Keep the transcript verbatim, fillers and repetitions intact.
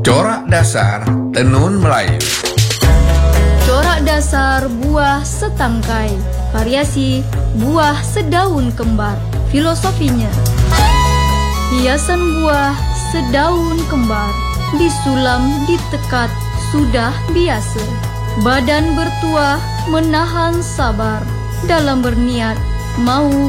Corak dasar tenun Melayu. Corak dasar buah setangkai, variasi buah sedaun kembar. Filosofinya, hiasan buah sedaun kembar, disulam ditekat sudah biasa. Badan bertuah menahan sabar, dalam berniat mau